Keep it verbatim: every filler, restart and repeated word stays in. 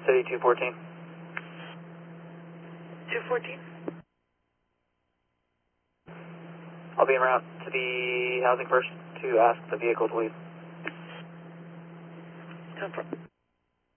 City two fourteen. two fourteen. I'll be en route to the housing first to ask the vehicle to leave. ten four.